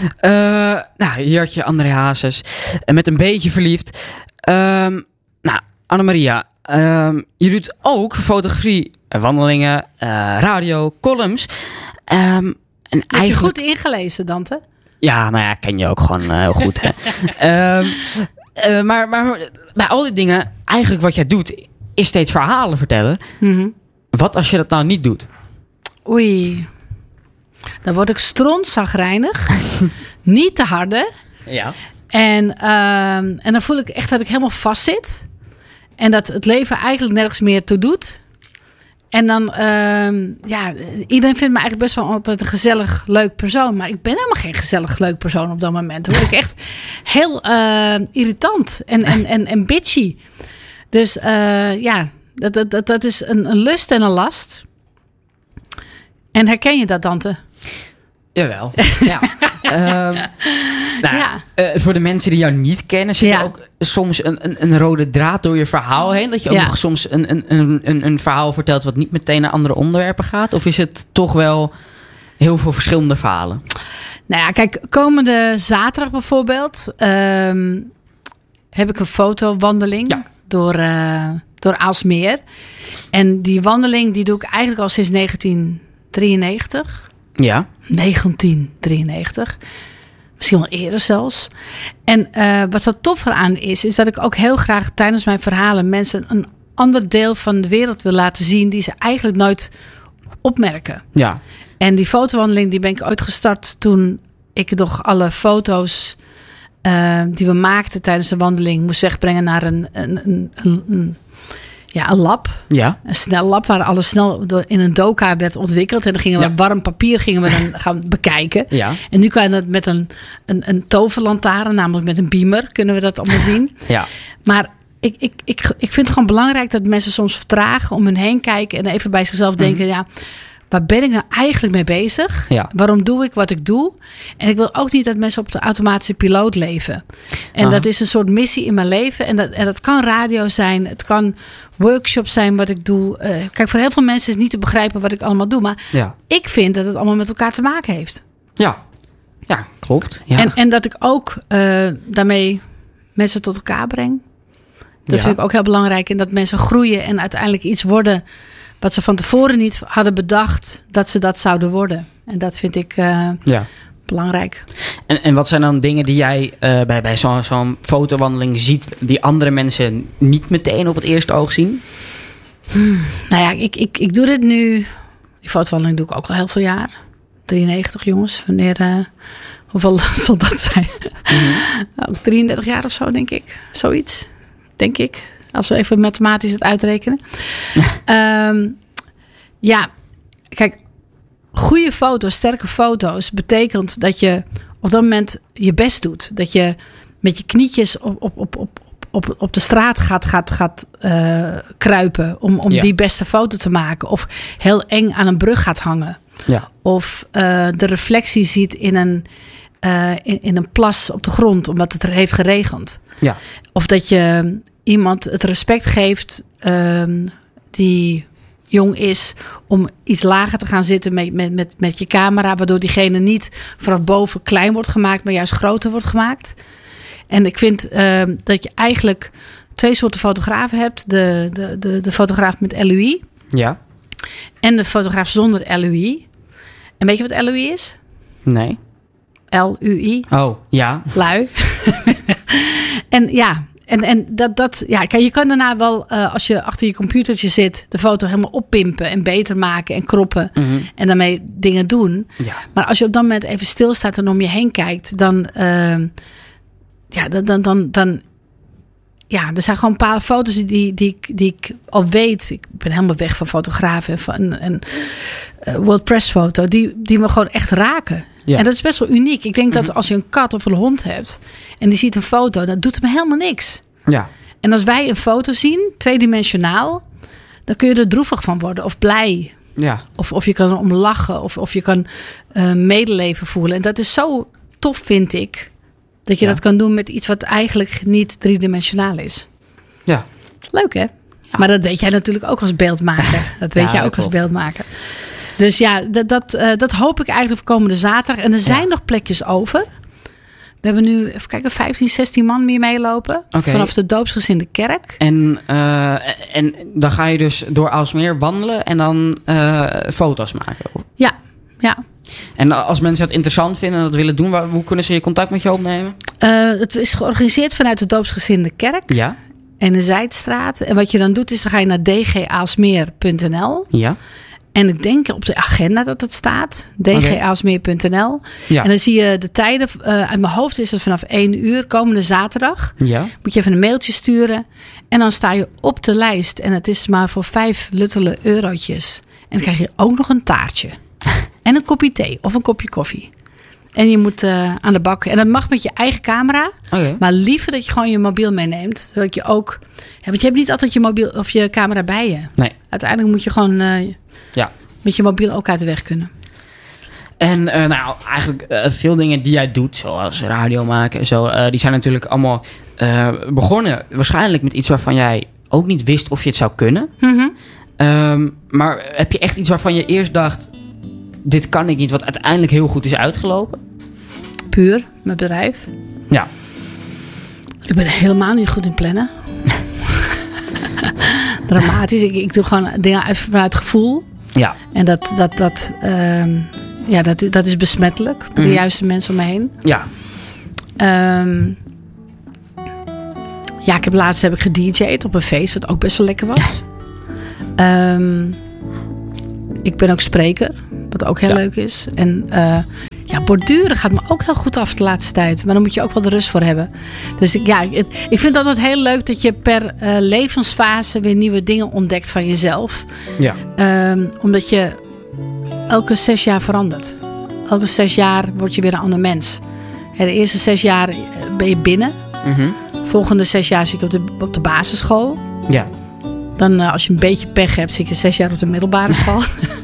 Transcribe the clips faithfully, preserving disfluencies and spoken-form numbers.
Uh, nou, hier had je André Hazes. En met een beetje verliefd. Um, nou, Annemaria. Um, je doet ook fotografie, wandelingen, uh, radio, columns. Um, en Heb eigenlijk... je goed ingelezen, Dante? Ja, nou ja, ken je ook gewoon uh, heel goed. Hè? um, uh, maar, maar bij al die dingen, eigenlijk wat jij doet, is steeds verhalen vertellen. Mm-hmm. Wat als je dat nou niet doet? Oei. Dan word ik strontzagrijnig. Niet te harde. Ja. En, uh, en dan voel ik echt dat ik helemaal vast zit. En dat het leven eigenlijk nergens meer toe doet. En dan, uh, ja, iedereen vindt me eigenlijk best wel altijd een gezellig, leuk persoon. Maar ik ben helemaal geen gezellig, leuk persoon op dat moment. Dan word ik echt heel uh, irritant en, en, en, en bitchy. Dus uh, ja, dat, dat, dat is een, een lust en een last. En herken je dat, Dante? Jawel. Ja. um, nou, ja. Uh, voor de mensen die jou niet kennen, zit ja. er ook soms een, een, een rode draad door je verhaal heen. Dat je ook ja. nog soms een, een, een, een verhaal vertelt wat niet meteen naar andere onderwerpen gaat. Of is het toch wel heel veel verschillende verhalen? Nou ja, kijk, komende zaterdag bijvoorbeeld um, heb ik een fotowandeling ja. door, uh, door Aalsmeer. En die wandeling die doe ik eigenlijk al sinds negentien drieënnegentig. Ja. negentien drieënnegentig. Misschien wel eerder zelfs. En uh, wat zo tof eraan is, is dat ik ook heel graag tijdens mijn verhalen mensen een ander deel van de wereld wil laten zien die ze eigenlijk nooit opmerken. Ja. En die fotowandeling die ben ik ooit gestart toen ik nog alle foto's uh, die we maakten tijdens de wandeling moest wegbrengen naar een, een, een, een, een Ja, een lab. Ja. Een snel lab waar alles snel door in een doka werd ontwikkeld. En dan gingen we ja. warm papier gingen we dan gaan bekijken. Ja. En nu kan je dat met een, een, een toverlantaarn, namelijk met een beamer, kunnen we dat allemaal zien. Ja. Maar ik, ik, ik, ik vind het gewoon belangrijk dat mensen soms vertragen, om hun heen kijken en even bij zichzelf denken, mm-hmm. ja, waar ben ik nou eigenlijk mee bezig? Ja. Waarom doe ik wat ik doe? En ik wil ook niet dat mensen op de automatische piloot leven. En uh-huh. dat is een soort missie in mijn leven. En dat, en dat kan radio zijn. Het kan workshops zijn wat ik doe. Uh, kijk, voor heel veel mensen is het niet te begrijpen wat ik allemaal doe. Maar ja. ik vind dat het allemaal met elkaar te maken heeft. Ja, ja klopt. Ja. En, en dat ik ook uh, daarmee mensen tot elkaar breng. Dat ja. vind ik ook heel belangrijk. En dat mensen groeien en uiteindelijk iets worden wat ze van tevoren niet hadden bedacht dat ze dat zouden worden. En dat vind ik uh, ja. belangrijk. En, en wat zijn dan dingen die jij uh, bij, bij zo'n, zo'n fotowandeling ziet die andere mensen niet meteen op het eerste oog zien? Hmm, nou ja, ik, ik, ik doe dit nu. Die fotowandeling doe ik ook al heel veel jaar. drieënnegentig jongens. Wanneer, uh, hoeveel zal dat zijn? Mm-hmm. Ook drieëndertig jaar of zo, denk ik. Zoiets, denk ik. Als we even mathematisch het uitrekenen. um, ja, kijk, goede foto's, sterke foto's betekent dat je op dat moment je best doet. Dat je met je knietjes op, op, op, op, op, op de straat gaat, gaat, gaat uh, kruipen om, om ja. die beste foto te maken. Of heel eng aan een brug gaat hangen. Ja. Of uh, de reflectie ziet in een, uh, in, in een plas op de grond omdat het er heeft geregend. Ja. Of dat je iemand het respect geeft um, die jong is om iets lager te gaan zitten met, met, met, met je camera, waardoor diegene niet vanaf boven klein wordt gemaakt, maar juist groter wordt gemaakt. En ik vind uh, dat je eigenlijk twee soorten fotografen hebt. De, de, de, de fotograaf met L U I. Ja. En de fotograaf zonder L U I. En weet je wat L U I is? Nee. L U I. Oh, ja. Lui. En ja, en, en dat, dat, ja, kijk, je kan daarna wel, uh, als je achter je computertje zit, de foto helemaal oppimpen en beter maken en kroppen. Mm-hmm. En daarmee dingen doen. Ja. Maar als je op dat moment even stilstaat en om je heen kijkt, dan, uh, ja, dan, dan, dan, dan, ja, er zijn gewoon een paar foto's die, die, die ik al weet. Ik ben helemaal weg van fotografen van een uh, World Press foto, die, die me gewoon echt raken. Ja. En dat is best wel uniek. Ik denk mm-hmm. dat als je een kat of een hond hebt en die ziet een foto, dat doet hem helemaal niks. Ja. En als wij een foto zien, tweedimensionaal, dan kun je er droevig van worden of blij. Ja. Of, of je kan erom lachen of, of je kan uh, medeleven voelen. En dat is zo tof, vind ik, dat je ja. dat kan doen met iets wat eigenlijk niet driedimensionaal is. Ja. Leuk, hè? Ja. Maar dat weet jij natuurlijk ook als beeldmaker. Dat weet ja, jij ook dat als beeldmaker. Dus ja, dat, dat, uh, dat hoop ik eigenlijk voor komende zaterdag. En er zijn ja. nog plekjes over. We hebben nu, even kijken, vijftien, zestien man meer meelopen. Okay. Vanaf de doopsgezinde kerk. En, uh, en dan ga je dus door Aalsmeer wandelen en dan uh, foto's maken? Ja, ja. En als mensen het interessant vinden en dat willen doen, waar, hoe kunnen ze je contact met je opnemen? Uh, het is georganiseerd vanuit de doopsgezinde kerk. Ja. En de Zijdstraat. En wat je dan doet is, dan ga je naar d g aalsmeer punt n l. Ja. En ik denk op de agenda dat het staat. d g aalsmeer punt n l. Ja. En dan zie je de tijden. Uh, uit mijn hoofd is het vanaf één uur komende zaterdag. Ja. Moet je even een mailtje sturen. En dan sta je op de lijst. En het is maar voor vijf luttele eurotjes. En dan krijg je ook nog een taartje. En een kopje thee of een kopje koffie. En je moet uh, aan de bak. En dat mag met je eigen camera. Okay. Maar liever dat je gewoon je mobiel meeneemt. Zodat je ook... Ja, want je hebt niet altijd je mobiel of je camera bij je. Nee. Uiteindelijk moet je gewoon uh, ja. met je mobiel ook uit de weg kunnen. En uh, nou, eigenlijk uh, veel dingen die jij doet, zoals radio maken en zo, uh, die zijn natuurlijk allemaal uh, begonnen waarschijnlijk met iets waarvan jij ook niet wist of je het zou kunnen. Mm-hmm. Um, maar heb je echt iets waarvan je eerst dacht, dit kan ik niet, wat uiteindelijk heel goed is uitgelopen? Puur, mijn bedrijf. Ja. Ik ben helemaal niet goed in plannen. Dramatisch. Ik, ik doe gewoon dingen uit, vanuit gevoel. Ja. En dat, dat, dat, um, ja, dat, dat is besmettelijk. Met de mm. juiste mensen om me heen. Ja. Um, ja, ik heb laatst heb ik gedj'd op een feest, wat ook best wel lekker was. um, ik ben ook spreker, wat ook heel ja. leuk is. En uh, ja, borduren gaat me ook heel goed af de laatste tijd. Maar dan moet je ook wel de rust voor hebben. Dus ik, ja, het, ik vind het altijd heel leuk dat je per uh, levensfase weer nieuwe dingen ontdekt van jezelf. Ja. Um, omdat je elke zes jaar verandert. Elke zes jaar word je weer een ander mens. De eerste zes jaar ben je binnen. Mm-hmm. Volgende zes jaar zit je op de, op de basisschool. Ja. Dan uh, als je een beetje pech hebt, zit je zes jaar op de middelbare school.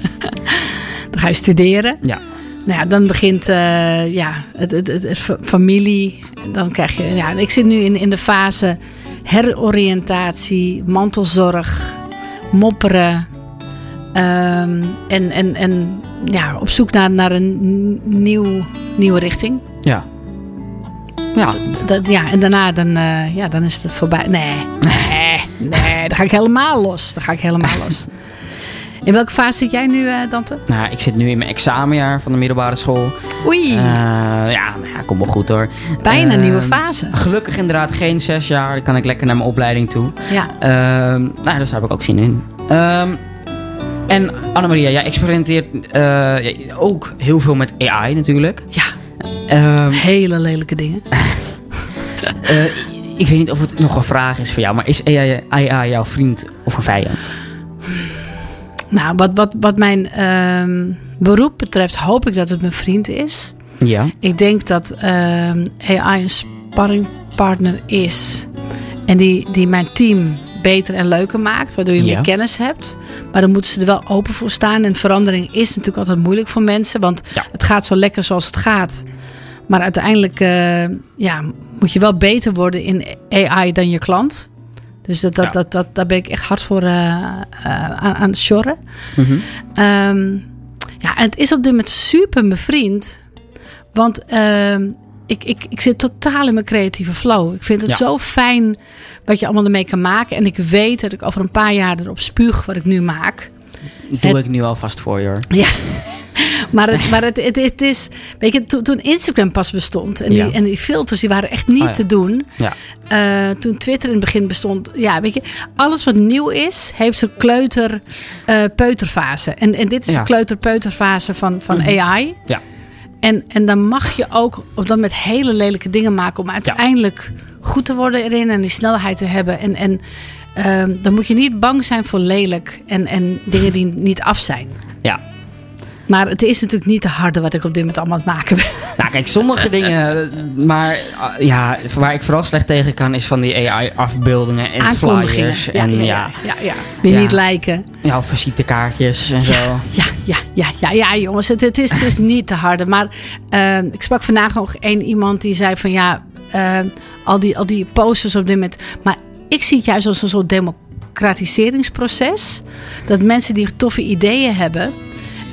Dan ga je studeren. Ja. Nou ja, dan begint uh, ja, het, het, het, het familie. Dan krijg je, ja, ik zit nu in, in de fase heroriëntatie, mantelzorg, mopperen. Um, en en, en ja, op zoek naar, naar een nieuw, nieuwe richting. Ja. Ja. D- d- ja, en daarna dan, uh, ja, dan is het voorbij. Nee, nee, nee, dan ga ik helemaal los. Dan ga ik helemaal los. In welke fase zit jij nu, uh, Dante? Nou, ik zit nu in mijn examenjaar van de middelbare school. Oei. Uh, ja, nou ja, komt wel goed hoor. Bijna een uh, nieuwe fase. Gelukkig inderdaad geen zes jaar. Dan kan ik lekker naar mijn opleiding toe. Ja. Uh, nou, daar heb ik ook zin in. Um, en Annemaria, jij experimenteert uh, ook heel veel met A I natuurlijk. Ja. Um, Hele lelijke dingen. uh, ik weet niet of het nog een vraag is voor jou. Maar is A I, A I jouw vriend of een vijand? Nou, wat, wat, wat mijn uh, beroep betreft hoop ik dat het mijn vriend is. Ja. Ik denk dat uh, A I een sparringpartner is. En die, die mijn team beter en leuker maakt. Waardoor je ja. meer kennis hebt. Maar dan moeten ze er wel open voor staan. En verandering is natuurlijk altijd moeilijk voor mensen. Want ja. het gaat zo lekker zoals het gaat. Maar uiteindelijk uh, ja, moet je wel beter worden in A I dan je klant. Dus dat, dat, ja. dat, dat, daar ben ik echt hard voor uh, uh, aan, aan het sjorren. Mm-hmm. Um, ja, en het is op dit moment super mijn vriend. Want uh, ik, ik, ik zit totaal in mijn creatieve flow. Ik vind het ja. zo fijn wat je allemaal ermee kan maken. En ik weet dat ik over een paar jaar erop spuug wat ik nu maak. Doe het, ik nu alvast voor je hoor. Ja. Maar, het, maar het, het, het is... Weet je, to, toen Instagram pas bestond... En, ja. die, en die filters die waren echt niet oh, ja. te doen. Ja. Uh, toen Twitter in het begin bestond... Ja, weet je... Alles wat nieuw is... Heeft zijn kleuter-peuterfase. Uh, en, en dit is ja. de kleuter-peuterfase van, van mm-hmm. A I. Ja. En, en dan mag je ook... Op dat met hele lelijke dingen maken... Om uiteindelijk ja. goed te worden erin... En die snelheid te hebben. En... en um, dan moet je niet bang zijn voor lelijk. En, en dingen die niet af zijn. Ja. Maar het is natuurlijk niet te harde wat ik op dit moment allemaal aan het maken ben. Nou kijk, sommige dingen... Maar ja, waar ik vooral slecht tegen kan... is van die A I-afbeeldingen en flyers. Ja, en, ja, ja, ja, ja. Weer ja. niet lijken. Ja, of visitekaartjes en zo. Ja, ja, ja, ja, ja, ja jongens. Het, het, is, het is niet te harde. Maar uh, ik sprak vandaag nog één iemand die zei van... Ja, uh, al, die, al die posters op dit moment... Maar ik zie het juist als een soort democratiseringsproces. Dat mensen die toffe ideeën hebben...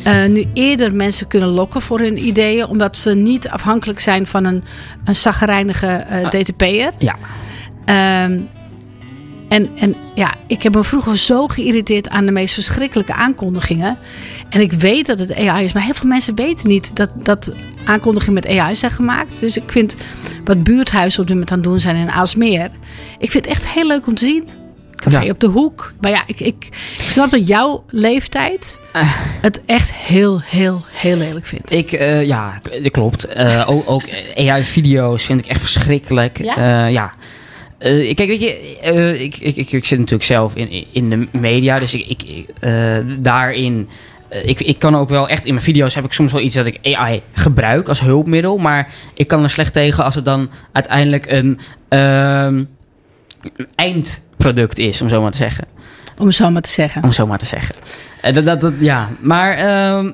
uh, nu eerder mensen kunnen lokken voor hun ideeën. Omdat ze niet afhankelijk zijn van een, een chagrijnige uh, D T P'er. Ja. Um, en, en ja, ik heb me vroeger zo geïrriteerd aan de meest verschrikkelijke aankondigingen. En ik weet dat het A I is, maar heel veel mensen weten niet dat, dat aankondigingen met A I zijn gemaakt. Dus ik vind wat buurthuizen op dit moment aan het doen zijn in Aalsmeer. Ik vind het echt heel leuk om te zien. Café ja. op de hoek. Maar ja, ik, ik, ik snap dat jouw leeftijd het echt heel, heel, heel lelijk vindt. Ik, uh, ja, dat klopt. Uh, ook, ook A I-video's vind ik echt verschrikkelijk. Ja. Uh, ja. Uh, kijk, weet je, uh, ik, ik, ik, ik zit natuurlijk zelf in, in de media. Dus ik, ik, uh, daarin... Uh, ik, ik kan ook wel echt... In mijn video's heb ik soms wel iets dat ik A I gebruik als hulpmiddel. Maar ik kan er slecht tegen als het dan uiteindelijk een uh, eindproduct is, om zo maar te zeggen. Om zo maar te zeggen. Om zo maar te zeggen. Uh, dat, dat, dat, ja, maar... Uh,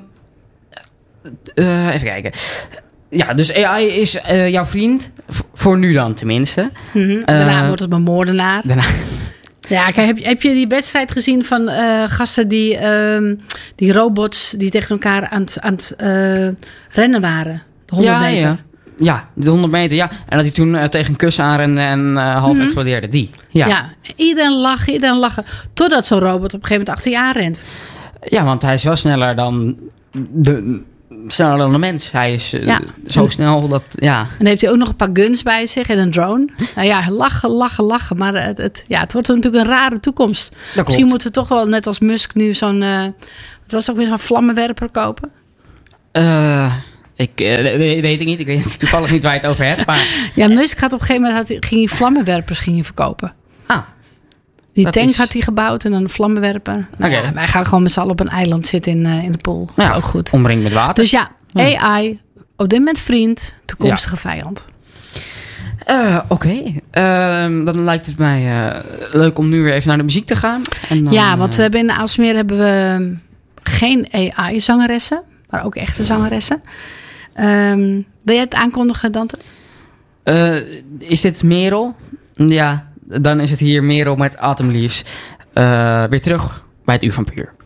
uh, even kijken... Ja, dus A I is uh, jouw vriend. V- voor nu dan tenminste. Mm-hmm. Daarna uh, wordt het mijn moordenaar. Daarna. Ja, kijk, heb, heb je die wedstrijd gezien van uh, gasten die, uh, die robots die tegen elkaar aan het, aan het uh, rennen waren? De honderd ja, meter. Ja. ja, de honderd meter, ja. En dat hij toen uh, tegen een kus aanrende en uh, half mm-hmm. explodeerde. Die, ja. ja. Iedereen lachen, iedereen lachen. Totdat zo'n robot op een gegeven moment achter je aan rent. Ja, want hij is wel sneller dan de... sneller dan een mens. Hij is uh, ja. zo snel dat, ja. En heeft hij ook nog een paar guns bij zich en een drone. Nou ja, lachen, lachen, lachen. Maar het, het, ja, het wordt natuurlijk een rare toekomst. Misschien moeten we toch wel, net als Musk, nu zo'n... Uh, wat was ook weer zo'n vlammenwerper kopen? Uh, ik uh, weet ik niet. Ik weet toevallig niet waar je het over hebt. Maar... Ja, Musk gaat op een gegeven moment... Had, ging hij vlammenwerpers ging hij verkopen. Ah. Die tank is... had hij gebouwd en dan een vlammenwerper. Nou, okay. ja, wij gaan gewoon met z'n allen op een eiland zitten in, uh, in de pool. Ja, ook goed. Omringd met water. Dus ja, A I, op dit moment vriend, toekomstige ja. vijand. Uh, Oké, okay. uh, dan lijkt het mij uh, leuk om nu weer even naar de muziek te gaan. En dan, ja, want uh, binnen Aalsmeer hebben we geen A I-zangeressen, maar ook echte zangeressen. Um, wil jij het aankondigen, Dante? Uh, is dit Merel? Ja, dan is het hier Merel met Atemliefs. Uh, weer terug bij het Uur van Puur.